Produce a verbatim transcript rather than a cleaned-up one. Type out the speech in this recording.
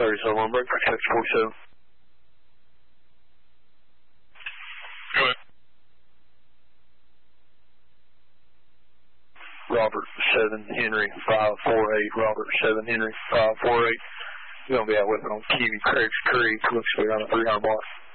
thirty-seven on break, Texas forty-seven. Go ahead. Robert seven Henry five four eight. Robert seven Henry five four eight. You're going to be out with it on Kiwi Craigs Creek. Looks like we're on a three hundred block.